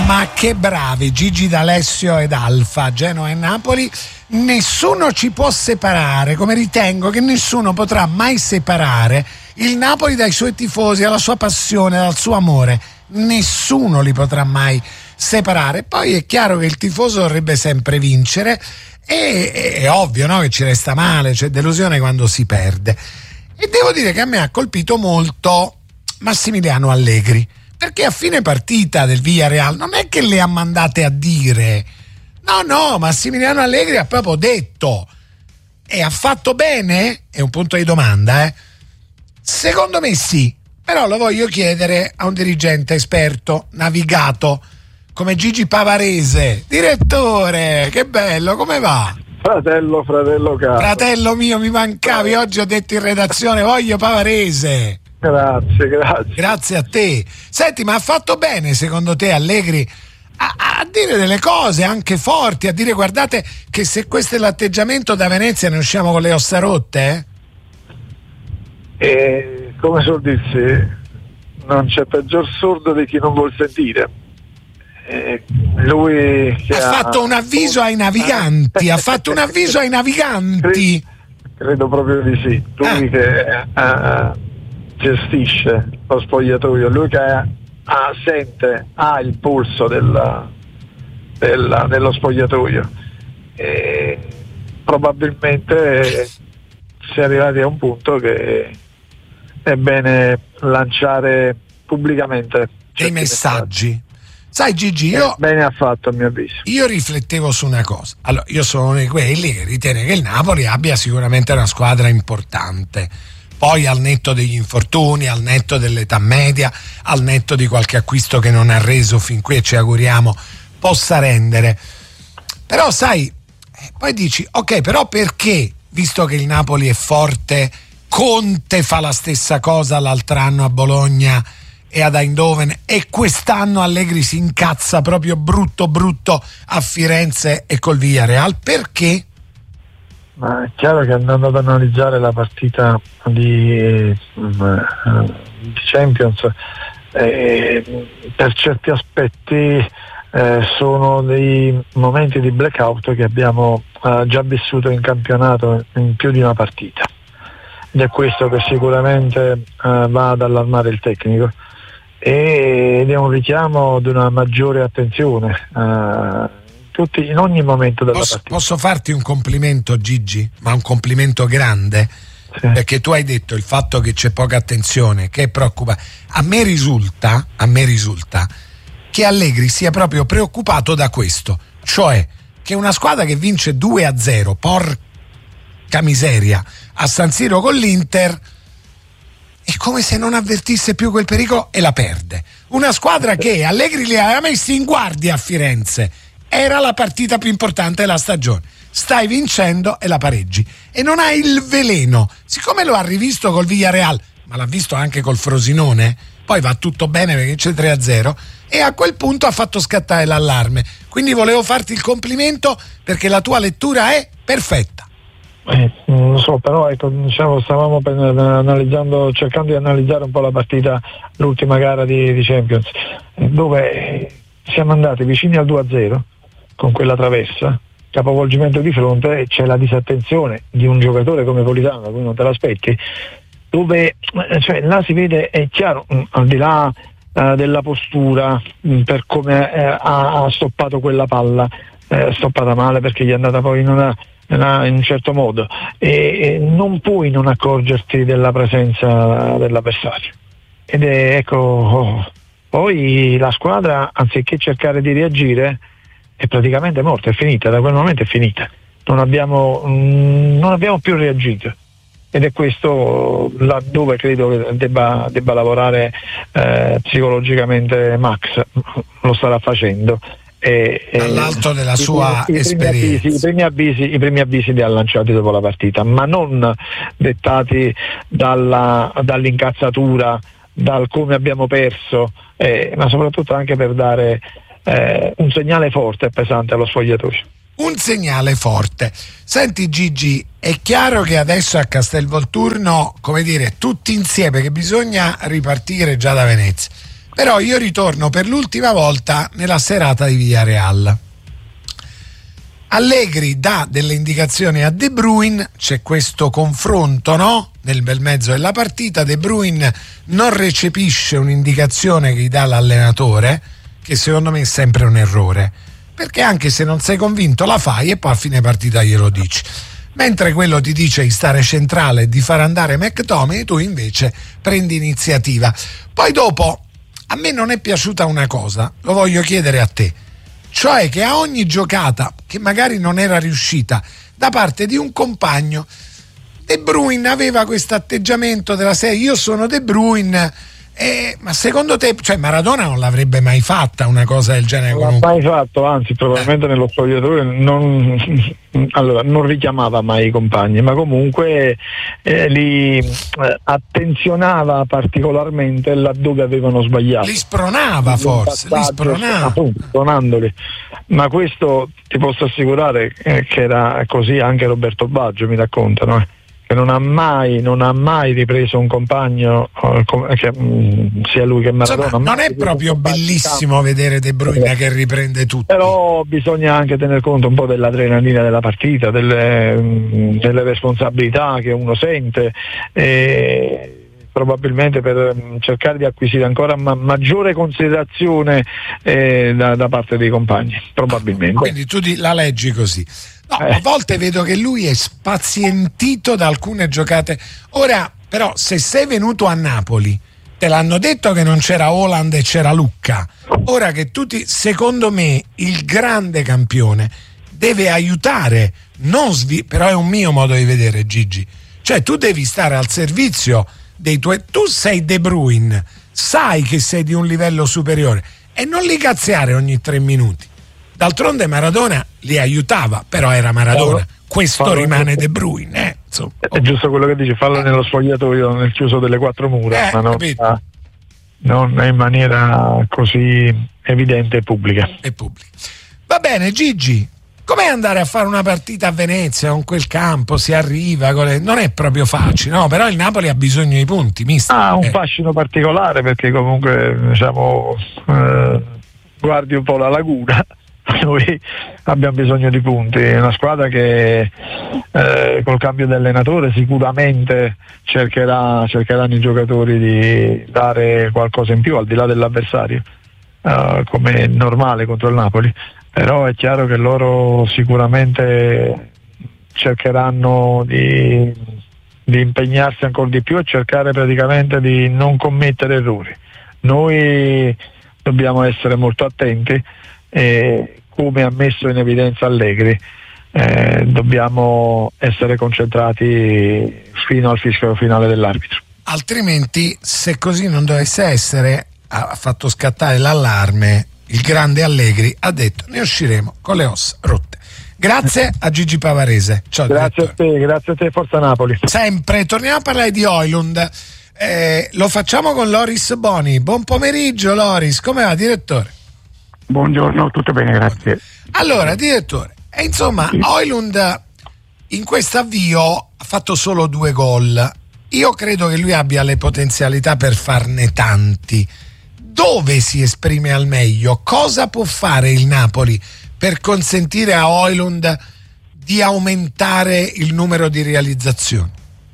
Ma che bravi Gigi D'Alessio ed Alfa, Genoa e Napoli. Nessuno ci può separare, come ritengo che nessuno potrà mai separare il Napoli dai suoi tifosi, dalla sua passione, dal suo amore. Nessuno li potrà mai separare. Poi è chiaro che il tifoso dovrebbe sempre vincere e è ovvio, no, che ci resta male, c'è delusione quando si perde. E devo dire che a me ha colpito molto Massimiliano Allegri, perché a fine partita del Villarreal non è che le ha mandate a dire, no, Massimiliano Allegri ha proprio detto, e ha fatto bene? È un punto di domanda, Secondo me sì, però lo voglio chiedere a un dirigente esperto, navigato, come Gigi Pavarese. Direttore, che bello, come va? Fratello caro. Fratello mio, mi mancavi, oggi ho detto in redazione, voglio Pavarese. Grazie. Grazie a te. Senti, ma ha fatto bene secondo te Allegri a dire delle cose anche forti, a dire guardate che se questo è l'atteggiamento da Venezia ne usciamo con le ossa rotte? E come suol dirsi, non c'è peggior sordo di chi non vuol sentire. Lui ha fatto un avviso ai naviganti, ha fatto un avviso ai naviganti. Credo proprio di sì. Lui che gestisce lo spogliatoio, lui che ha il polso dello spogliatoio, e probabilmente si è arrivati a un punto che è bene lanciare pubblicamente dei messaggi. Sai Gigi, bene ha fatto a mio avviso. Io riflettevo su una cosa. Allora, io sono uno di quelli che ritiene che il Napoli abbia sicuramente una squadra importante. Poi al netto degli infortuni, al netto dell'età media, al netto di qualche acquisto che non ha reso fin qui e ci auguriamo possa rendere. Però sai, poi dici, ok, però perché, visto che il Napoli è forte, Conte fa la stessa cosa l'altro anno a Bologna e ad Eindhoven e quest'anno Allegri si incazza proprio brutto a Firenze e col Villarreal? Perché? Ma è chiaro che andando ad analizzare la partita di Champions, per certi aspetti sono dei momenti di blackout che abbiamo già vissuto in campionato in più di una partita, ed è questo che sicuramente va ad allarmare il tecnico, ed è un richiamo ad una maggiore attenzione in ogni momento della partita. Posso farti un complimento, Gigi? Ma un complimento grande? Sì. Perché tu hai detto il fatto che c'è poca attenzione, che preoccupa. A me risulta che Allegri sia proprio preoccupato da questo, cioè che una squadra che vince 2-0, porca miseria, a San Siro con l'Inter, è come se non avvertisse più quel pericolo e la perde. Una squadra che Allegri li aveva messi in guardia a Firenze, era la partita più importante della stagione, stai vincendo e la pareggi e non hai il veleno. Siccome lo ha rivisto col Villarreal, ma l'ha visto anche col Frosinone, poi va tutto bene perché c'è 3-0 e a quel punto ha fatto scattare l'allarme. Quindi volevo farti il complimento perché la tua lettura è perfetta. Non lo so, però ecco, diciamo, stavamo cercando di analizzare un po' la partita, l'ultima gara di Champions, dove siamo andati vicini al 2-0 con quella traversa, capovolgimento di fronte, e c'è la disattenzione di un giocatore come Politano, cui non te l'aspetti, dove là si vede, è chiaro, al di là della postura, per come ha stoppato quella palla, stoppata male perché gli è andata poi in un certo modo, e non puoi non accorgerti della presenza dell'avversario, ed è poi la squadra, anziché cercare di reagire, è praticamente morta, è finita, da quel momento è finita, non abbiamo più reagito, ed è questo laddove credo che debba lavorare psicologicamente Max, lo starà facendo. Dall'alto della sua esperienza. I primi avvisi li ha lanciati dopo la partita, ma non dettati dall'incazzatura, dal come abbiamo perso, ma soprattutto anche per dare un segnale forte e pesante allo spogliatoio. Un segnale forte. Senti Gigi, è chiaro che adesso a Castelvolturno, come dire, tutti insieme, che bisogna ripartire già da Venezia. Però io ritorno per l'ultima volta nella serata di Villarreal. Allegri dà delle indicazioni a De Bruyne, c'è questo confronto, no? Nel bel mezzo della partita De Bruyne non recepisce un'indicazione che gli dà l'allenatore, che secondo me è sempre un errore, perché anche se non sei convinto la fai e poi a fine partita glielo dici. Mentre quello ti dice di stare centrale e di far andare McTominay, tu invece prendi iniziativa. Poi dopo a me non è piaciuta una cosa, lo voglio chiedere a te, cioè che a ogni giocata che magari non era riuscita da parte di un compagno, De Bruyne aveva questo atteggiamento della serie io sono De Bruyne, ma secondo te, cioè Maradona non l'avrebbe mai fatta una cosa del genere? Non l'ha mai fatto, anzi probabilmente nello spogliatoio non richiamava mai i compagni, ma comunque li attenzionava particolarmente laddove avevano sbagliato. Li spronava forse, appunto, spronandoli. Ma questo ti posso assicurare che era così anche Roberto Baggio, mi raccontano, che non ha mai ripreso un compagno sia lui che Maradona. Insomma, non è proprio bellissimo vedere De Bruyne che riprende tutto. Però bisogna anche tener conto un po' dell'adrenalina della partita, delle responsabilità che uno sente, probabilmente per cercare di acquisire ancora maggiore considerazione da parte dei compagni, probabilmente. Quindi tu la leggi così. No, a volte vedo che lui è spazientito da alcune giocate. Ora, però, se sei venuto a Napoli, te l'hanno detto che non c'era Haaland e c'era Lucca. Ora che secondo me, il grande campione deve aiutare, però è un mio modo di vedere, Gigi. Cioè, tu devi stare al servizio dei tuoi. Tu sei De Bruyne, sai che sei di un livello superiore e non li cazziare ogni 3 minuti. D'altronde Maradona li aiutava, però era Maradona. Questo rimane De Bruyne. È giusto quello che dici, fallo nello spogliatoio, nel chiuso delle 4 mura, ma non in maniera così evidente e pubblica. Va bene, Gigi, com'è andare a fare una partita a Venezia con quel campo? Si arriva, non è proprio facile, no? Però il Napoli ha bisogno di punti, mister. Ha un fascino particolare perché comunque guardi un po' la laguna. Noi abbiamo bisogno di punti, è una squadra che col cambio di allenatore sicuramente cercheranno i giocatori di dare qualcosa in più al di là dell'avversario, come è normale contro il Napoli, però è chiaro che loro sicuramente cercheranno di impegnarsi ancora di più e cercare praticamente di non commettere errori. Noi dobbiamo essere molto attenti e, come ha messo in evidenza Allegri, dobbiamo essere concentrati fino al fischio finale dell'arbitro. Altrimenti, se così non dovesse essere, ha fatto scattare l'allarme il grande Allegri, ha detto ne usciremo con le ossa rotte. Grazie a Gigi Pavarese. Ciao, grazie a te, Forza Napoli. Sempre. Torniamo a parlare di Højlund. Lo facciamo con Loris Boni. Buon pomeriggio Loris, come va direttore? Buongiorno, tutto bene, grazie. Allora, direttore, insomma, Højlund in questo avvio ha fatto solo 2 gol. Io credo che lui abbia le potenzialità per farne tanti. Dove si esprime al meglio? Cosa può fare il Napoli per consentire a Højlund di aumentare il numero di realizzazioni?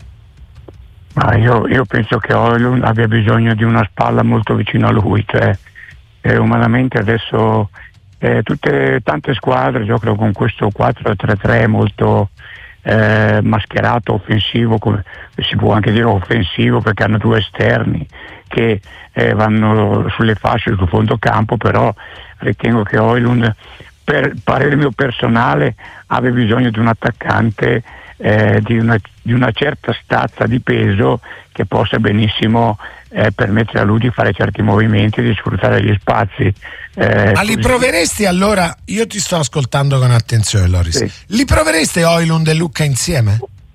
Ma io penso che Højlund abbia bisogno di una spalla molto vicino a lui, cioè umanamente adesso tante squadre giocano con questo 4-3-3 molto mascherato, offensivo, si può anche dire offensivo perché hanno 2 esterni che vanno sulle fasce sul fondo campo, però ritengo che Højlund, per parere mio personale, abbia bisogno di un attaccante di una certa stazza di peso che possa benissimo permettere a lui di fare certi movimenti, di sfruttare gli spazi. Ma li proveresti allora? Io ti sto ascoltando con attenzione, Loris. Sì. Li provereste Højlund e Lucca insieme?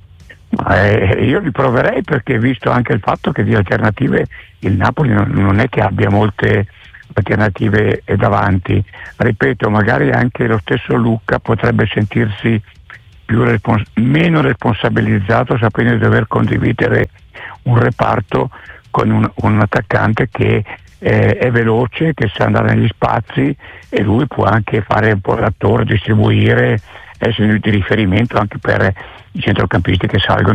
Io li proverei perché, visto anche il fatto che di alternative il Napoli non è che abbia molte alternative davanti. Ripeto, magari anche lo stesso Lucca potrebbe sentirsi meno responsabilizzato, sapendo di dover condividere un reparto con un attaccante che è veloce, che sa andare negli spazi, e lui può anche fare un po' l'attore, distribuire, essere di riferimento anche per i centrocampisti che salgono